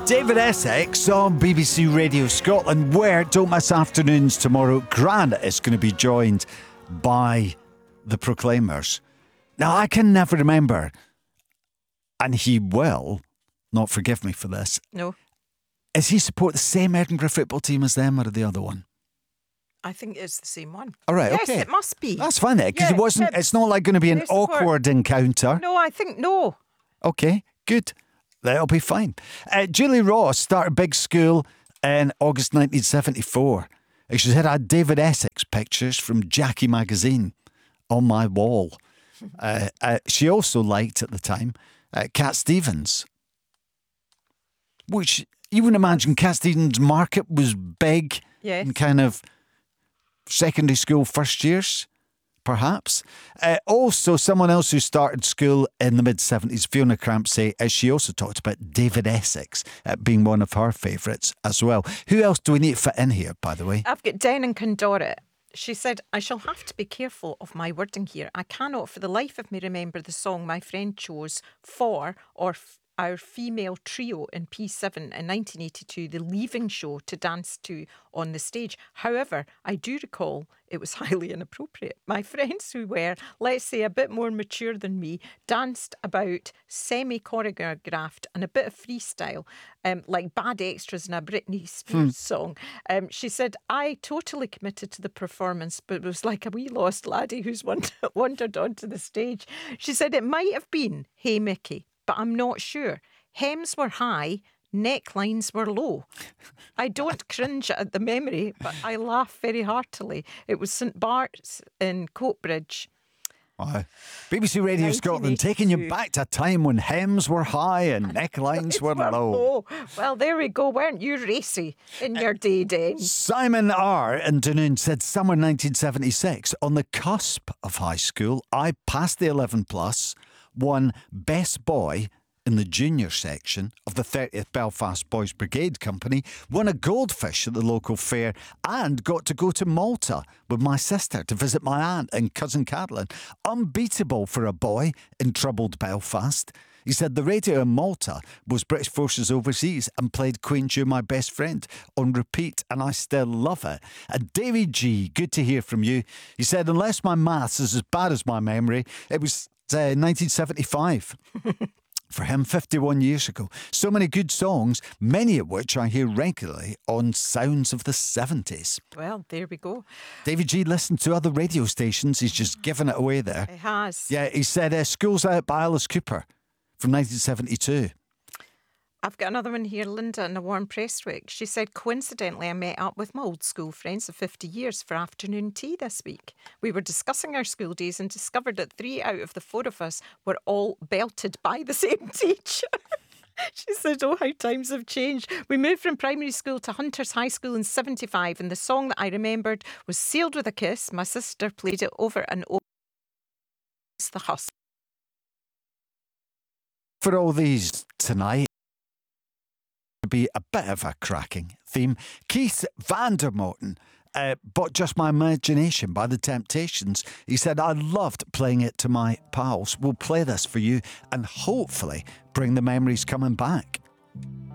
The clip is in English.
David Essex on BBC Radio Scotland, where don't miss afternoons tomorrow. Grant is going to be joined by the Proclaimers. Now, I can never remember, and he will not forgive me for this. No. Is he support the same Edinburgh football team as them or the other one? I think it's the same one. All right, yes, okay. it must be. That's fine then, because it's not like going to be an awkward encounter. No, I think no. Okay, good. That'll be fine. Julie Ross started Big School in August 1974. She said I had David Essex pictures from Jackie magazine on my wall. She also liked at the time Cat Stevens, which you would imagine Cat Stevens' market was big in kind of secondary school first years, perhaps. Also, someone else who started school in the mid-70s, Fiona Crampsey, she also talked about David Essex being one of her favourites as well. Who else do we need to fit in here, by the way? I've got Den and Condora. She said, I shall have to be careful of my wording here. I cannot for the life of me remember the song my friend chose for our female trio in P7 in 1982, the Leaving Show, to dance to on the stage. However, I do recall it was highly inappropriate. My friends who were, let's say, a bit more mature than me, danced about semi-choreographed and a bit of freestyle, like bad extras in a Britney Spears song. She said, I totally committed to the performance, but it was like a wee lost laddie who's wandered onto the stage. She said it might have been Hey Mickey, but I'm not sure. Hems were high, necklines were low. I don't cringe at the memory, but I laugh very heartily. It was St Bart's in Coatbridge. BBC Radio Scotland taking you back to a time when hems were high and necklines were low. Well, there we go. Weren't you racy in your day, Den? Simon R. in Dunoon said, summer 1976, on the cusp of high school, I passed the 11 plus, won Best Boy in the junior section of the 30th Belfast Boys Brigade Company, won a goldfish at the local fair, and got to go to Malta with my sister to visit my aunt and cousin Caroline. Unbeatable for a boy in troubled Belfast. He said the radio in Malta was British Forces Overseas and played Queen's You're My Best Friend on repeat, and I still love it. And Davy G, good to hear from you. He said, unless my maths is as bad as my memory, it was 1975. For him, 51 years ago. So many good songs, many of which I hear regularly on Sounds of the 70s. Well, there we go. David G listened to other radio stations. He's just given it away there. He has. Yeah, he said School's Out by Alice Cooper from 1972. I've got another one here, Linda in the Warm Prestwick. She said, coincidentally, I met up with my old school friends of 50 years for afternoon tea this week. We were discussing our school days and discovered that 3 out of the 4 of us were all belted by the same teacher. She said, oh, how times have changed. We moved from primary school to Hunters High School in 75, and the song that I remembered was Sealed with a Kiss. My sister played it over and over. It's the hustle. For all these tonight, be a bit of a cracking theme. Keith Vandermoten, but Just My Imagination by The Temptations. He said, I loved playing it to my pals. We'll play this for you and hopefully bring the memories coming back.